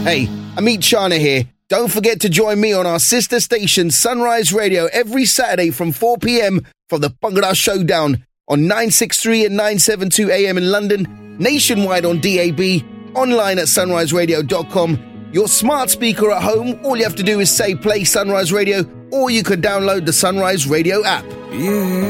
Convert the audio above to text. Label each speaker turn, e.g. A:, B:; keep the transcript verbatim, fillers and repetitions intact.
A: Hey, Amit Chana here. Don't forget to join me on our sister station Sunrise Radio every Saturday from four p.m. for the Bhangra Showdown on nine sixty-three and nine seventy-two A M in London, nationwide on D A B, online at sunrise radio dot com. Your smart speaker at home, all you have to do is say play Sunrise Radio, or you could download the Sunrise Radio app.
B: Yeah.